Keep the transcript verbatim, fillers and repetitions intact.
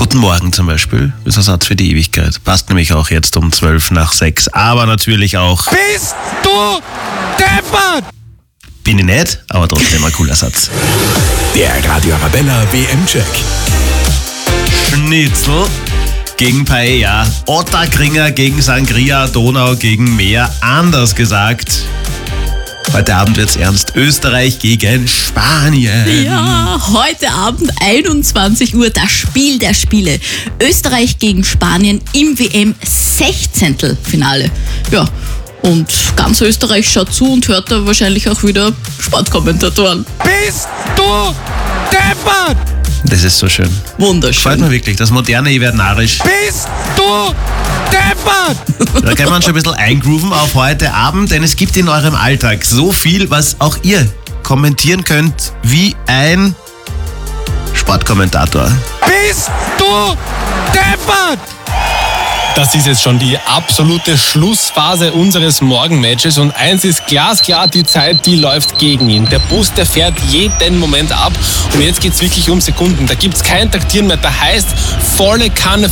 Guten Morgen zum Beispiel ist ein Satz für die Ewigkeit. Passt nämlich auch jetzt um zwölf nach sechs. Aber natürlich auch... Bist du deppert? Bin ich nicht, aber trotzdem ein cooler Satz. Der Radio Arabella W M-Check. Schnitzel gegen Paella, Otterkringer gegen Sangria, Donau gegen Meer. Anders gesagt, heute Abend wird's ernst. Österreich gegen Spanien. Ja, heute Abend einundzwanzig Uhr das Spiel der Spiele. Österreich gegen Spanien im W M-Sechzehntelfinale. Ja, und ganz Österreich schaut zu und hört da wahrscheinlich auch wieder Sportkommentatoren. Bist du deppert? Das ist so schön. Gefällt Wunderschön. mir wirklich. Das moderne Ich werd narrisch. Bist du deppert? Da können wir uns schon ein bisschen eingrooven auf heute Abend, denn es gibt in eurem Alltag so viel, was auch ihr kommentieren könnt wie ein Sportkommentator. Bist du deppert? Das ist jetzt schon die absolute Schlussphase unseres Morgenmatches und eins ist glasklar, die Zeit, die läuft gegen ihn. Der Bus, der fährt jeden Moment ab und jetzt geht's wirklich um Sekunden. Da gibt's kein Taktieren mehr, da heißt volle Kanne